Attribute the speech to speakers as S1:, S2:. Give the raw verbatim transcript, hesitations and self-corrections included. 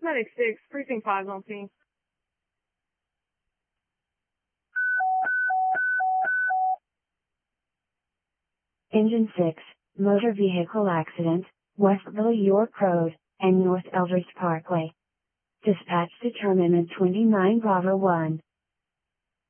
S1: Medic six, Precinct five on scene.
S2: Engine six, motor vehicle accident, Westville York Road, and North Eldridge Parkway. Dispatch determinant twenty-nine Bravo one.